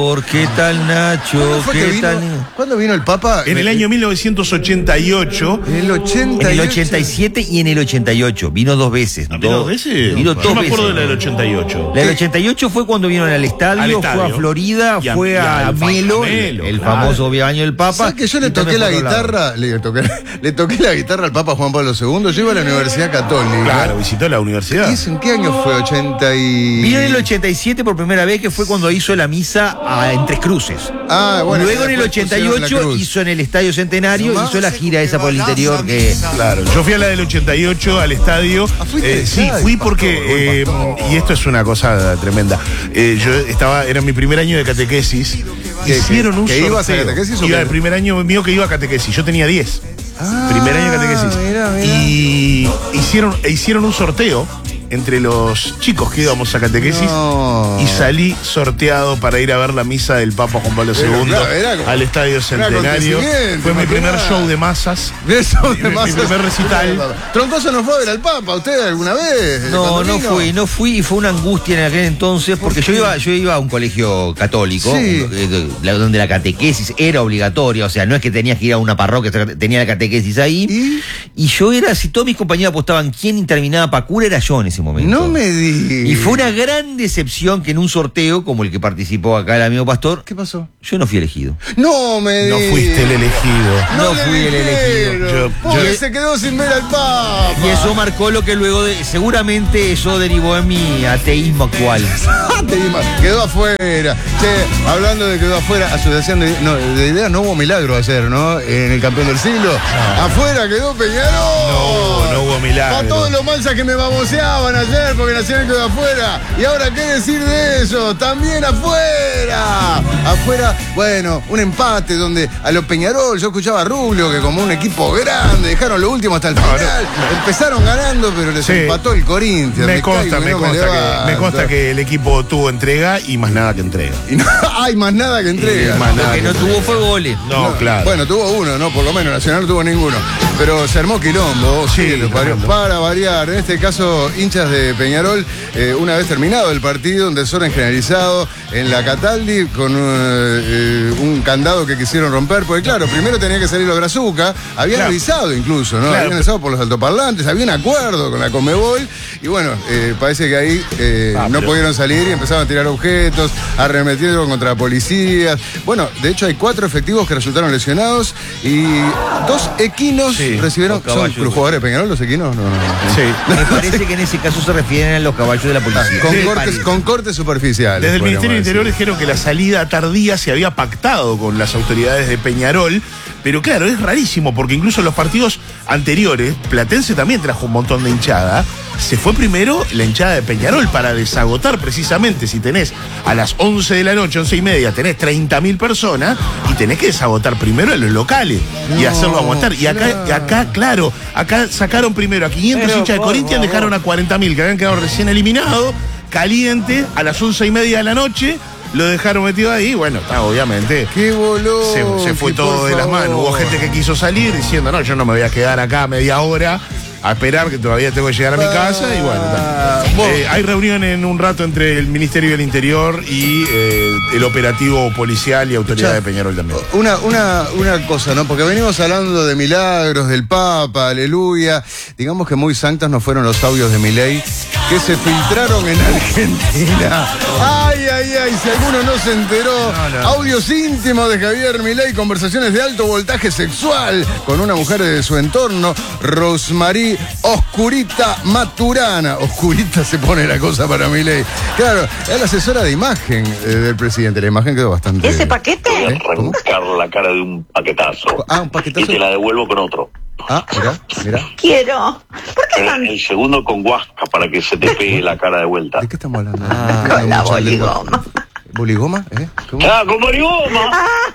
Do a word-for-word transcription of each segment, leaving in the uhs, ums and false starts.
¿Qué tal, Nacho? ¿Qué vino? tal? ¿Cuándo vino el Papa? En el año mil novecientos ochenta y ocho. En el ochenta y ocho. En el ochenta y siete y en el ochenta y ocho. Vino dos veces. ¿Vino dos veces? Vino Yo dos me acuerdo veces. de la del ochenta y ocho. La del ochenta y ocho fue cuando vino al estadio, Al estadio. fue a Florida, Y a- fue y a, al fa- Melo, Melo, el claro. famoso baño del Papa. ¿Sabes que yo le y toqué también la fue a otro lado. guitarra? Le toqué, le toqué la guitarra al Papa Juan Pablo segundo. Yo iba a la Universidad Católica. Claro, visitó la universidad. ¿Y eso en qué año fue? ochenta y... Vino en el ochenta y siete por primera vez, que fue cuando hizo la misa a, en Tres Cruces. Ah, bueno. Luego en el después ochenta y pusieron la ocho cruz. hizo en el Estadio Centenario, ¿No? hizo la gira esa por el interior que... Claro, yo fui a la del ochenta y ocho al estadio. Ah, fuiste Eh, al sí, estadio, fui pastor, porque, eh, pastor. y esto es una cosa tremenda. Eh, yo estaba, era mi primer año de catequesis. ¿Qué, Hicieron que- un que sorteo. ibas a catequesis o Iba qué? el primer año mío que iba a catequesis. Yo tenía diez. Ah, Primer año de catequesis. mirá, mirá. Y hicieron, e hicieron un sorteo entre los chicos que íbamos a catequesis. No. Y salí sorteado para ir a ver la misa del Papa Juan Pablo Era, segundo claro, era como- al Estadio Centenario. acontecimiento, Fue mi primer imaginá. show de masas. Eso Mi- de mi masas. primer recital. Troncoso no fue a ver al Papa, ¿usted alguna vez? No, ¿Cuando no vino? fui, no fui y fue una angustia en aquel entonces porque yo iba, yo iba a un colegio católico Sí. un- eh, la- donde la catequesis era obligatoria, o sea, no es que tenías que ir a una parroquia, tenía la catequesis ahí. ¿Y? Y yo era, si todos mis compañeros apostaban quién terminaba para cura, era yo en ese momento. No me digas. Y fue una gran decepción que en un sorteo, como el que participó acá el amigo Pastor, ¿Qué pasó? yo no fui elegido. No me No digas. fuiste el elegido. No le fui el elegido. dijeron. Yo- Pobre, yo- se quedó sin ver al Papa. Y eso marcó lo que luego, de, seguramente eso derivó en mi ateísmo actual. Te di más. Quedó afuera. Che, hablando de quedó afuera, asociación de, no, de idea, no hubo milagro ayer, ¿no? En el campeón del siglo. Afuera quedó Peñarol. No, no hubo milagro. Para todos los malsas que me baboseaban ayer porque Nacional quedó afuera. Y ahora, ¿qué decir de eso? También afuera. Afuera, bueno, un empate donde a los Peñarol, yo escuchaba a Rubio que como un equipo grande, dejaron lo último hasta el final. Empezaron ganando, pero les Sí. empató el Corinthians. Me consta, caigo y me no consta, que, levanto. me consta que el equipo tuvo entrega y más nada que entrega. Y no hay más nada que entrega. Y más Lo nada que no tuvo fue goles. No, claro. Bueno, tuvo uno, ¿no? Por lo menos Nacional no tuvo ninguno. Pero se armó quilombo, Sí, sí, lo parió. tremendo. Para variar. En este caso, hinchas de Peñarol, eh, una vez terminado el partido, un desorden generalizado en la Cataldi con eh, eh, un candado que quisieron romper. Porque claro, primero tenía que salir los Brazuca, habían Claro. avisado incluso, ¿no? Claro, Habían pero- avisado por los altoparlantes, había un acuerdo con la Conmebol. Y bueno, eh, parece que ahí eh, Ah, no pero- pudieron salir y empezaron a tirar objetos, arremetieron contra policías. Bueno, de hecho hay cuatro efectivos que resultaron lesionados y dos equinos Sí, recibieron. los caballos. ¿Son los jugadores de Peñarol los equinos? No, no, no. Sí. Me parece que en ese caso se refieren a los caballos de la policía. Con, Me cortes, parece. con cortes superficiales. Desde el podríamos Ministerio del Interior decir. dijeron que la salida tardía se había pactado con las autoridades de Peñarol, pero claro, es rarísimo porque incluso en los partidos anteriores, Platense también trajo un montón de hinchada. Se fue primero la hinchada de Peñarol para desagotar precisamente. Si tenés a las once de la noche, once y media, tenés treinta mil personas y tenés que desagotar primero a los locales y No, hacerlo aguantar. Y acá, claro. y acá, claro, acá sacaron primero a quinientos Pero, hinchas de por Corinthians, favor. dejaron a cuarenta mil que habían quedado recién eliminados, caliente, a las once y media de la noche, lo dejaron metido ahí. Bueno, está, obviamente. ¡Qué bolón! Se, se fue que todo por de las favor. manos. Hubo gente que quiso salir diciendo, no, yo no me voy a quedar acá media hora a esperar que todavía tengo que llegar a mi casa. Y bueno, Ah, está. bueno. Eh, hay reunión en un rato entre el Ministerio del Interior y eh, el operativo policial y autoridad Ya. de Peñarol también. Una, una, una cosa, ¿no? Porque venimos hablando de milagros, del Papa, aleluya. Digamos que muy santos no fueron los audios de Milei que se filtraron en Argentina. Ay, ay, ay, si alguno no se enteró. No, no. Audios íntimos de Javier Milei, conversaciones de alto voltaje sexual con una mujer de su entorno, Rosmarie Oscurita Maturana. Oscurita se pone la cosa para Milei. Claro, es la asesora de imagen eh, del presidente. La imagen quedó bastante... ¿Ese paquete? ¿Eh? ¿Cómo? Arrancar la cara de un paquetazo. Ah, un paquetazo. Y te la devuelvo con otro. Ah, mirá, mirá. Quiero. ¿Por qué El, tan el segundo con guasca para que se te pegue la cara de vuelta. ¿De qué estamos hablando? Ah, No, con la mucha lengua. boligoma? ¿Boligoma? ¿Eh? ¿Cómo? ¡Ah, con borigoma!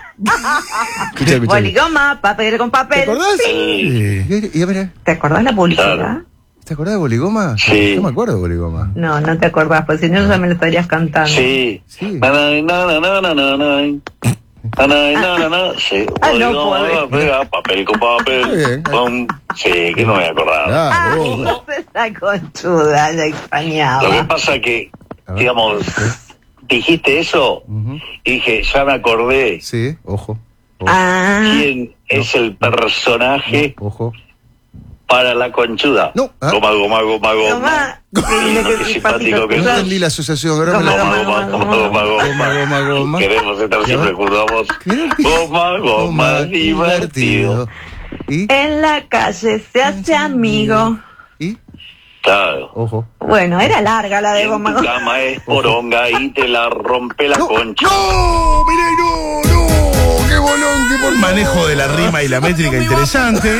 Escucha, escucha. Boligoma, papel con ¿Te papel. acordás? Sí. Y, y a ver, ¿Te acordás la publicidad? Claro. ¿te acordás de Boligoma? Sí. No me acuerdo de Boligoma. No, no te acordás, pues si no ya me lo estarías cantando. Sí. Sí. Na, na, na, na, na, na, na. Na, na, na, na, na. Sí. Ah, no Borigoma, podés. pega, papel con Muy papel. bien. Pum. Sí, que no me voy a acordar. Ah, Ay, vos. no se esa conchuda, la Lo que extrañaba. pasa que, A ver. digamos, dijiste eso Ujú. y dije, ya me acordé Sí, ojo. Ojo. Ah, quién es el personaje Ojo. para la conchuda. No, ah. Goma, goma, goma, goma. Goma. Dile Qué qué simpático que No sos. entendí la asociación. Ahora me la- Goma, goma, goma, goma, Goma, goma, goma. Queremos estar siempre juntos. Goma, goma, divertido. ¿Y? en la calle se hace amigo. ¿Y? Claro. Ojo. Bueno, era larga la Y de en goma. tu cama es poronga y te la rompe la ¡No! concha. ¡No! ¡Mirá, no! ¡No! ¡Qué bolón! ¡Qué por Un manejo de la rima y la métrica interesante.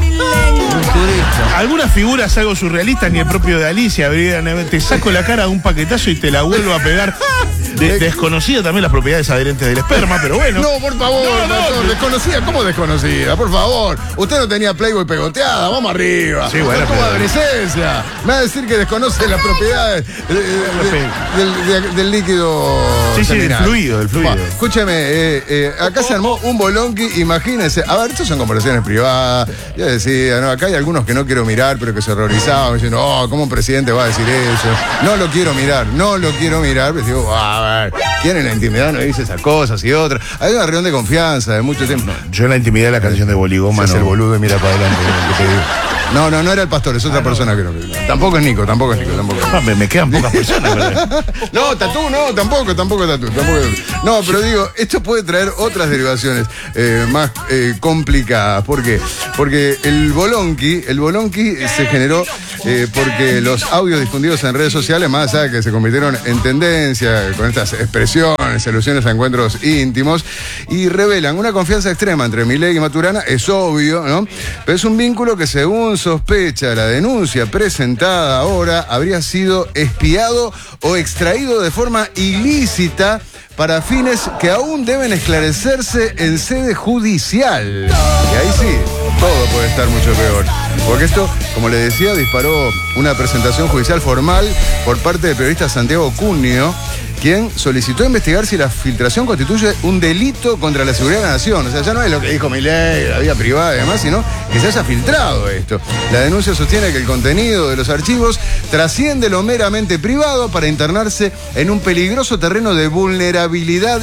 Algunas figuras algo surrealistas, ni el propio de Alicia habrían, te saco la cara de un paquetazo y te la vuelvo a pegar. De, desconocida también las propiedades adherentes del esperma, pero bueno. No, por favor, No, no, doctor, pero- desconocida, ¿cómo desconocida? Por favor, usted no tenía Playboy pegoteada, vamos arriba. Sí, bueno, como pero- adolescencia. Me va a decir que desconoce las propiedades de- de- de- del, de- del líquido. Sí, sí, del seminal. fluido, del fluido. Bueno, escúcheme, eh, eh, acá se armó un bolonqui, imagínense. A ver, estas son conversaciones privadas. Yo decía, no, acá hay algunos que no quiero mirar, pero que se horrorizaban, diciendo, oh, ¿cómo un presidente va a decir eso? No lo quiero mirar, no lo quiero mirar. Pero digo, a ver, ¿quién en la intimidad no dice esas cosas y otras? Hay una reunión de confianza de mucho tiempo. Yo en la intimidad de la canción de Boligoma Es no. el boludo y mira para adelante. lo que te digo. No, no, no era el pastor, es otra persona que no. Tampoco es Nico, tampoco es Nico, tampoco es Nico. Ah, me, me quedan pocas personas, ¿verdad? No, tatú, no, tampoco, tampoco tatú, tampoco tatú. No, pero digo, esto puede traer otras derivaciones eh, más eh, complicadas. ¿Por qué? Porque el bolonqui, el bolonqui se generó eh, porque los audios difundidos en redes sociales, más allá de que se convirtieron en tendencia con estas expresiones, alusiones a encuentros íntimos, y revelan una confianza extrema entre Milei y Maturana, es obvio, ¿no? Pero es un vínculo que, según sospecha la denuncia presentada ahora, habría sido espiado o extraído de forma ilícita para fines que aún deben esclarecerse en sede judicial. Y ahí sí, todo puede estar mucho peor. Porque esto, como le decía, disparó una presentación judicial formal por parte del periodista Santiago Cunio, quien solicitó investigar si la filtración constituye un delito contra la seguridad de la nación. O sea, ya no es lo que dijo Milei, la vida privada y demás, sino que se haya filtrado esto. La denuncia sostiene que el contenido de los archivos trasciende lo meramente privado para internarse en un peligroso terreno de vulnerabilidad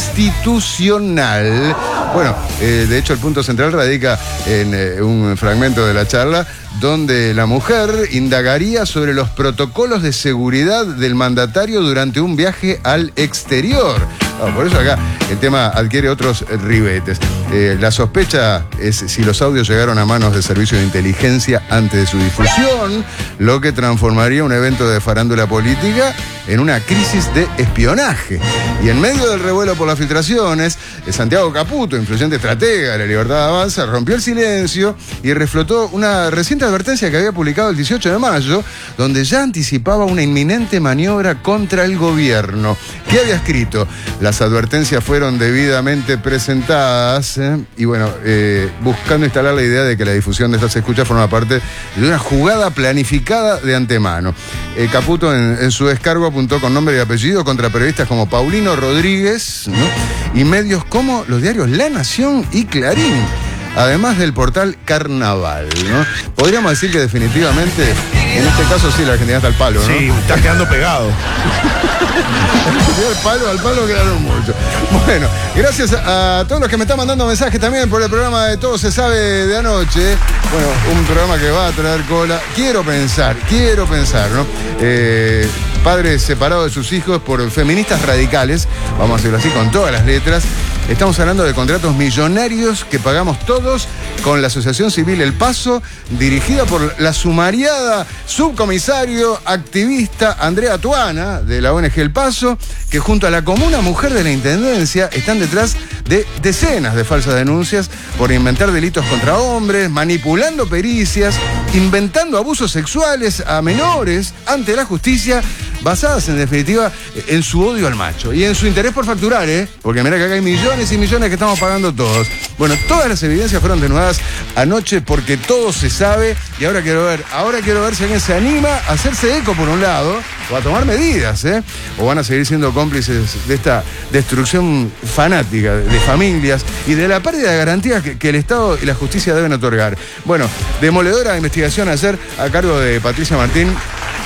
institucional. Bueno, eh, de hecho el punto central radica en eh, un fragmento de la charla donde la mujer indagaría sobre los protocolos de seguridad del mandatario durante un viaje al exterior. Ah, por eso acá el tema adquiere otros ribetes. Eh, la sospecha es si los audios llegaron a manos del servicio de inteligencia antes de su difusión, lo que transformaría un evento de farándula política en una crisis de espionaje. Y en medio del revuelo por las filtraciones, Santiago Caputo, influyente estratega de la Libertad de Avanza, rompió el silencio y reflotó una reciente advertencia que había publicado el dieciocho de mayo, donde ya anticipaba una inminente maniobra contra el gobierno. ¿Qué había escrito? Las advertencias fueron debidamente presentadas ¿eh? y bueno, eh, buscando instalar la idea de que la difusión de estas escuchas forma parte de una jugada planificada de antemano. Eh, Caputo en, en su descargo apuntó con nombre y apellido contra periodistas como Paulino Rodríguez, ¿no? y medios como los diarios La Nación y Clarín, además del portal Carnaval, ¿no? Podríamos decir que definitivamente, en este caso sí, la Argentina está al palo, ¿no? Sí, está quedando pegado. Al palo, al palo quedaron mucho. Bueno, gracias a, a todos los que me están mandando mensajes también por el programa de Todo se sabe de anoche. Bueno, un programa que va a traer cola. Quiero pensar, quiero pensar, ¿no? Eh, padres separados de sus hijos por feministas radicales, vamos a decirlo así, con todas las letras. Estamos hablando de contratos millonarios que pagamos todos con la Asociación Civil El Paso, dirigida por la sumariada subcomisario activista Andrea Tuana, de la O N G El Paso, que junto a la Comuna Mujer de la Intendencia están detrás de decenas de falsas denuncias por inventar delitos contra hombres, manipulando pericias, inventando abusos sexuales a menores ante la justicia, basadas en definitiva en su odio al macho y en su interés por facturar, ¿eh? Porque mirá que acá hay millones y millones que estamos pagando todos. Bueno, todas las evidencias fueron denudadas anoche porque todo se sabe y ahora quiero ver, ahora quiero ver si alguien se anima a hacerse eco por un lado o a tomar medidas, ¿eh? O van a seguir siendo cómplices de esta destrucción fanática de, de familias y de la pérdida de garantías que, que el Estado y la justicia deben otorgar. Bueno, demoledora investigación ayer a cargo de Patricia Martín,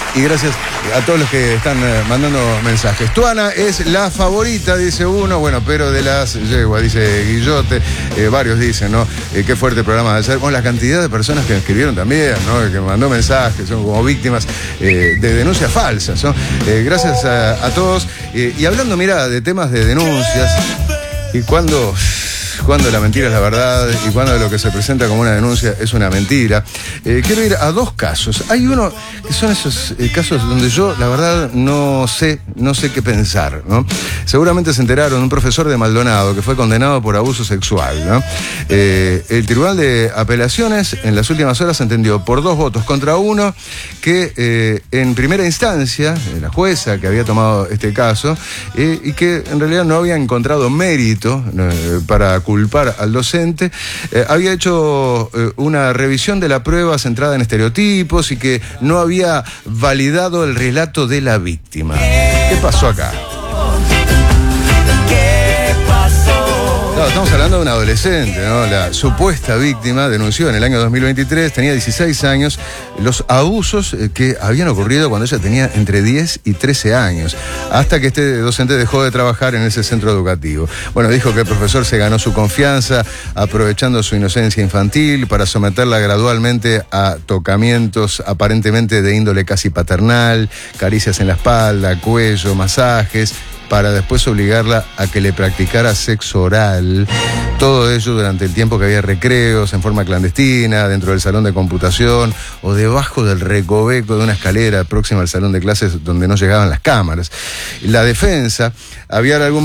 Y gracias a todos los que están eh, mandando mensajes. Tuana es la favorita, dice uno, bueno, pero de las yeguas, dice Guillote, eh, varios dicen, ¿no? Eh, qué fuerte programa de ayer. Bueno, la cantidad de personas que me escribieron también, ¿no? Que mandó mensajes, son como víctimas eh, de denuncias falsas, ¿no? Eh, gracias a, a todos. Eh, y hablando, mira, de temas de denuncias, y cuando... cuando la mentira es la verdad y cuando lo que se presenta como una denuncia es una mentira. Eh, quiero ir a dos casos. Hay uno que son esos eh, casos donde yo, la verdad, no sé, no sé qué pensar, ¿no? Seguramente se enteraron, un profesor de Maldonado que fue condenado por abuso sexual, ¿no? Eh, el Tribunal de Apelaciones en las últimas horas entendió por dos votos contra uno que eh, en primera instancia, eh, la jueza que había tomado este caso, eh, y que en realidad no había encontrado mérito eh, para culpar al docente, eh, había hecho eh, una revisión de la prueba centrada en estereotipos y que no había validado el relato de la víctima. ¿Qué pasó acá? No, estamos hablando de un adolescente, ¿no? La supuesta víctima denunció en el año dos mil veintitrés, tenía dieciséis años, los abusos que habían ocurrido cuando ella tenía entre diez y trece años, hasta que este docente dejó de trabajar en ese centro educativo. Bueno, dijo que el profesor se ganó su confianza aprovechando su inocencia infantil para someterla gradualmente a tocamientos aparentemente de índole casi paternal, caricias en la espalda, cuello, masajes, para después obligarla a que le practicara sexo oral. Todo ello durante el tiempo que había recreos, en forma clandestina, dentro del salón de computación o debajo del recoveco de una escalera próxima al salón de clases donde no llegaban las cámaras. La defensa había algún